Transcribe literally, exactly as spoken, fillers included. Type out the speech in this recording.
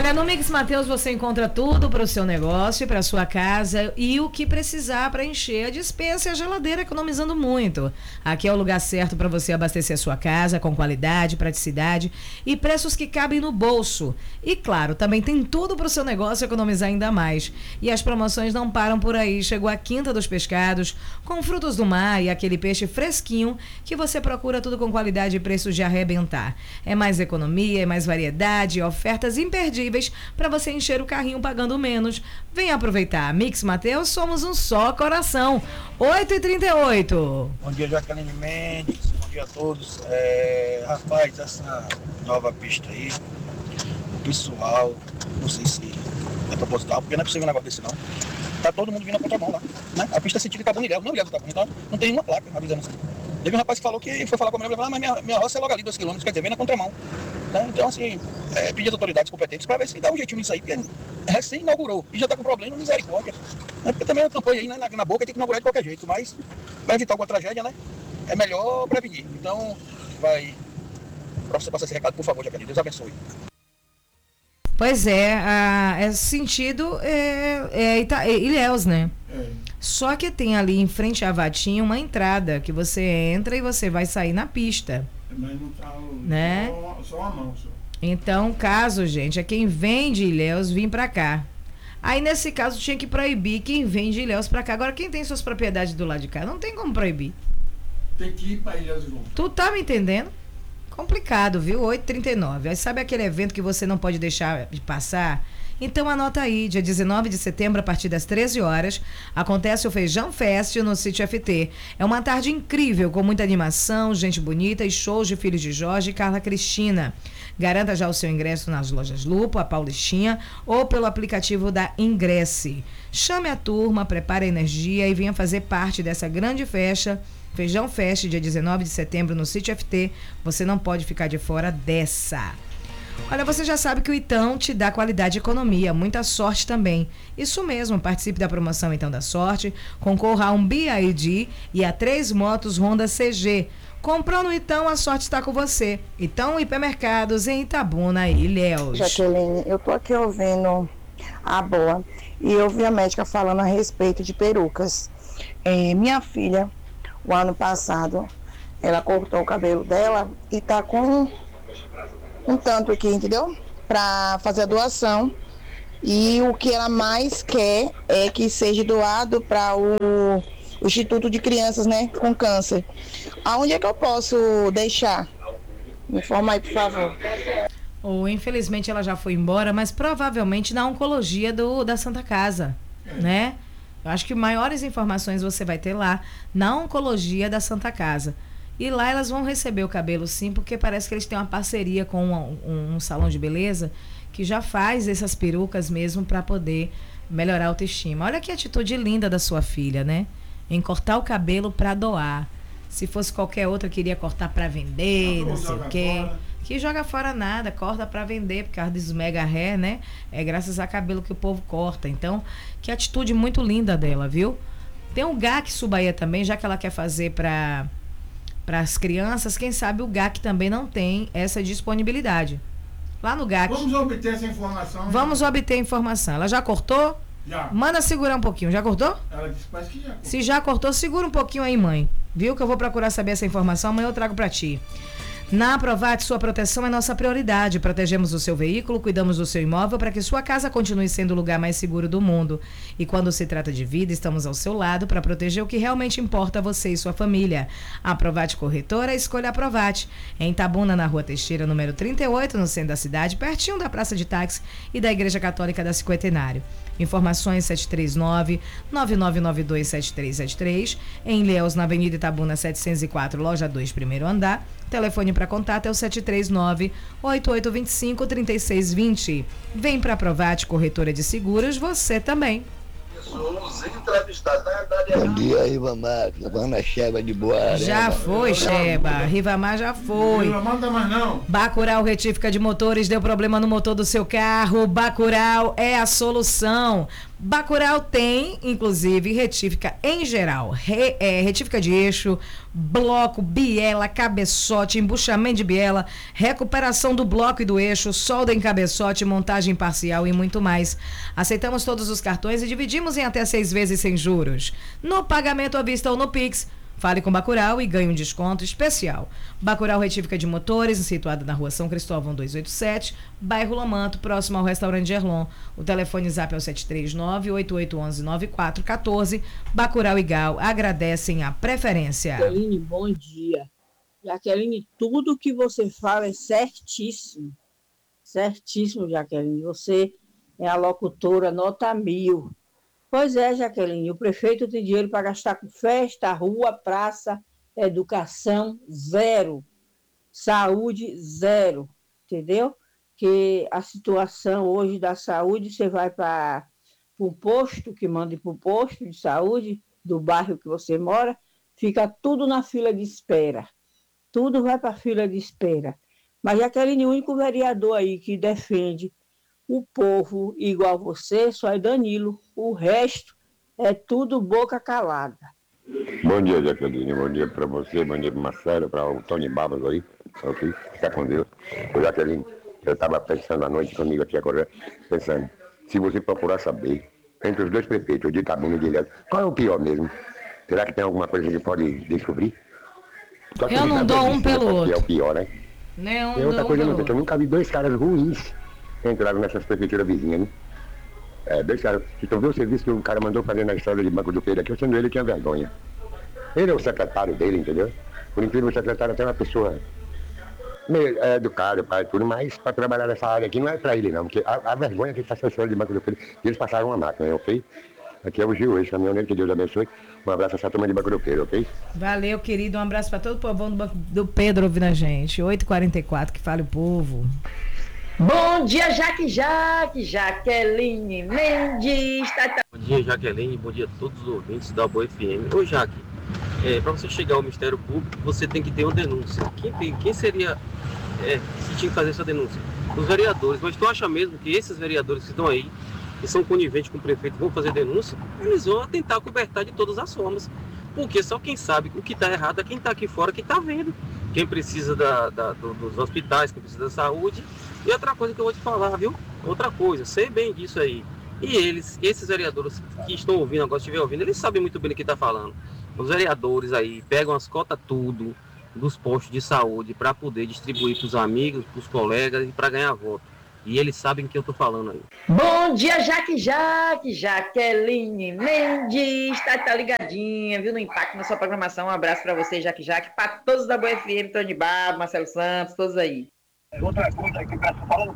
Olha, no Mix Mateus você encontra tudo para o seu negócio, para sua casa e o que precisar para encher a despensa e a geladeira, economizando muito. Aqui é o lugar certo para você abastecer a sua casa com qualidade, praticidade e preços que cabem no bolso. E claro, também tem tudo para o seu negócio economizar ainda mais. E as promoções não param por aí. Chegou a Quinta dos Pescados, com frutos do mar e aquele peixe fresquinho que você procura tudo com qualidade e preços de arrebentar. É mais economia, é mais variedade, ofertas imperdíveis para você encher o carrinho pagando menos. Venha aproveitar. Mix Mateus, somos um só coração. oito e trinta e oito. Bom dia, Jaqueline Mendes. Bom dia a todos. É, rapaz, essa nova pista aí, o pessoal, não sei se é proposital, porque não é possível um negócio desse não. Tá todo mundo vindo a contramão lá, né? A pista sentido Itabuna e Ilhéus, não Ilhéus do Itabuna, então não tem nenhuma placa avisando assim. Teve um rapaz que falou que foi falar com a mulher, ah, mas minha, minha roça é logo ali, dois quilômetros, quer dizer, vem na contramão. Né? Então, assim, é, pedir às autoridades competentes para ver se dá um jeitinho nisso aí, porque recém inaugurou e já está com problema, misericórdia. Né? Porque também a campanha aí, né, na, na boca tem que inaugurar de qualquer jeito, mas para evitar alguma tragédia, né? É melhor prevenir. Então, vai. Para você passar esse recado, por favor, Jaqueline, Deus abençoe. Pois é, a, esse sentido é, é, Ita, é Ilhéus, né? É. Só que tem ali em frente à Vatinha uma entrada que você entra e você vai sair na pista. Mas não tá, né? Só, só a mão, só. Então, caso, gente, é quem vem de Ilhéus vir pra cá. Aí, nesse caso, tinha que proibir quem vem de Ilhéus pra cá. Agora, quem tem suas propriedades do lado de cá? Não tem como proibir. Tem que ir pra Ilhéus e voltar. Tu tá me entendendo? Complicado, viu? oito e trinta e nove. Aí, sabe aquele evento que você não pode deixar de passar? Então anota aí, dia dezenove de setembro, a partir das treze horas, acontece o Feijão Fest no Sítio F T. É uma tarde incrível, com muita animação, gente bonita e shows de Filhos de Jorge e Carla Cristina. Garanta já o seu ingresso nas lojas Lupo, a Paulistinha ou pelo aplicativo da Ingresse. Chame a turma, prepare a energia e venha fazer parte dessa grande festa. Feijão Fest, dia dezenove de setembro no Sítio F T. Você não pode ficar de fora dessa. Olha, você já sabe que o Itão te dá qualidade e economia, muita sorte também. Isso mesmo, participe da promoção Itão da Sorte, concorra a um B I D e a três motos Honda C G. Comprou no Itão, a sorte está com você. Itão Hipermercados em Itabuna e Ilhéus. Jaqueline, eu tô aqui ouvindo a boa e eu ouvi a médica falando a respeito de perucas. É, minha filha, o ano passado, ela cortou o cabelo dela e tá com um tanto aqui, entendeu? Para fazer a doação. E o que ela mais quer é que seja doado para o, o Instituto de Crianças, né, com câncer. Aonde é que eu posso deixar? Me informa aí, por favor. Oh, infelizmente ela já foi embora, mas provavelmente na oncologia do, da Santa Casa, né? Eu acho que maiores informações você vai ter lá na oncologia da Santa Casa. E lá elas vão receber o cabelo sim, porque parece que eles têm uma parceria com um, um, um salão de beleza que já faz essas perucas mesmo para poder melhorar a autoestima. Olha que atitude linda da sua filha, né? Em cortar o cabelo para doar. Se fosse qualquer outra, queria cortar para vender, não, não sei o quê. Fora. Que joga fora nada, corta para vender, por causa dos mega hair, né? É graças a cabelo que o povo corta. Então, que atitude muito linda dela, viu? Tem o G A C Subaia também, já que ela quer fazer para para as crianças, quem sabe o G A C também não tem essa disponibilidade. Lá no G A C. Vamos obter essa informação. Vamos né? obter a informação. Ela já cortou? Já. Manda segurar um pouquinho. Já cortou? Ela disse parece que já cortou. Se já cortou, segura um pouquinho aí, mãe. Viu que eu vou procurar saber essa informação, amanhã eu trago para ti. Na Aprovat, sua proteção é nossa prioridade. Protegemos o seu veículo, cuidamos do seu imóvel para que sua casa continue sendo o lugar mais seguro do mundo. E quando se trata de vida, estamos ao seu lado para proteger o que realmente importa a você e sua família. A Aprovat Corretora, escolha a Aprovat. Em Itabuna, na Rua Teixeira, número trinta e oito, no centro da cidade, pertinho da Praça de Táxi e da Igreja Católica da Cinquentenário. Informações sete três nove, nove nove nove dois, sete três sete três. Em Ilhéus, na Avenida Itabuna setecentos e quatro, loja dois, primeiro andar. Telefone para contato é o sete três nove, oito oito dois cinco, três seis dois zero. Vem para a Aprovat Corretora de Seguros, você também. Bom dia, Rivamar. Rivamar Sheba de Boa. Já foi, Sheba. Rivamar já foi. Rivamar não dá mais não. Bacurau Retífica de Motores, deu problema no motor do seu carro. Bacurau é a solução. Bacurau tem, inclusive, retífica em geral, re, é, retífica de eixo, bloco, biela, cabeçote, embuchamento de biela, recuperação do bloco e do eixo, solda em cabeçote, montagem parcial e muito mais. Aceitamos todos os cartões e dividimos em até seis vezes sem juros. No pagamento à vista ou no Pix. Fale com Bacurau e ganhe um desconto especial. Bacurau Retífica de Motores, situada na rua São Cristóvão duzentos e oitenta e sete, bairro Lamanto, próximo ao restaurante Gerlon. O telefone zap é o sete três nove, oito oito um um, nove quatro um quatro. Bacurau e Gal agradecem a preferência. Jaqueline, bom dia. Jaqueline, tudo que você fala é certíssimo. Certíssimo, Jaqueline. Você é a locutora nota mil. Pois é, Jaqueline, o prefeito tem dinheiro para gastar com festa, rua, praça, educação, zero. Saúde, zero. Entendeu? Que a situação hoje da saúde, você vai para um posto, que manda ir para o posto de saúde do bairro que você mora, fica tudo na fila de espera. Tudo vai para a fila de espera. Mas, Jaqueline, o único vereador aí que defende o povo igual você só é Danilo. O resto é tudo boca calada. Bom dia, Jaqueline. Bom dia para você, bom dia para o Marcelo, para o Tony Babas aí. Ok? Fica com Deus. Ô, Jaqueline, eu estava pensando à noite comigo aqui agora, pensando, se você procurar saber, entre os dois prefeitos, o de Itabuna e de Ilhéus, qual é o pior mesmo? Será que tem alguma coisa que pode descobrir? Só que eu não dou um pelo outro. É o pior, né? Não, Tem outra não, coisa, não. não, eu nunca vi dois caras ruins entraram nessas prefeituras vizinhas, né? É, dois caras. Então, viu o serviço que o cara mandou fazer na estrada de Banco do Feira aqui, sendo ele tinha vergonha. Ele é o secretário dele, entendeu? Por incrível, o secretário até uma pessoa meio é, educada, pai, tudo, mas para trabalhar nessa área aqui não é para ele, não, porque a, a vergonha que ele está sendo de Banco do Feira, eles passaram uma máquina, né, ok? Aqui é o Gil, esse caminhoneiro, que Deus abençoe. Um abraço a essa turma de Banco do Feira, ok? Valeu, querido. Um abraço para todo o povão do, Banco do Pedro ouvindo a gente. oito e quarenta e quatro, que fale o povo. Bom dia, Jaque Jaque, Jaqueline Mendes. Tá, tá. Bom dia, Jaqueline. Bom dia a todos os ouvintes da Boa F M. Ô, Jaque, é, para você chegar ao Ministério Público, você tem que ter uma denúncia. Quem, tem, quem seria é, que tinha que fazer essa denúncia? Os vereadores. Mas tu acha mesmo que esses vereadores que estão aí, que são coniventes com o prefeito, vão fazer denúncia? Eles vão tentar cobertar de todas as formas. Porque só quem sabe o que está errado é quem está aqui fora, quem está vendo. Quem precisa da, da, do, dos hospitais, quem precisa da saúde. E outra coisa que eu vou te falar, viu? Outra coisa, sei bem disso aí. E eles, esses vereadores que estão ouvindo agora, estiver ouvindo, eles sabem muito bem o que está falando. Os vereadores aí pegam as cotas tudo dos postos de saúde para poder distribuir para os amigos, para os colegas e para ganhar voto. E eles sabem o que eu tô falando aí. Bom dia, Jaque Jaque, Jaqueline Mendes. Tá, tá ligadinha, viu? No Impacto na sua programação. Um abraço pra você, Jaque Jaque. Pra todos da Boa F M, Tony Babo, Marcelo Santos, todos aí. Outra coisa que o cara tá falando,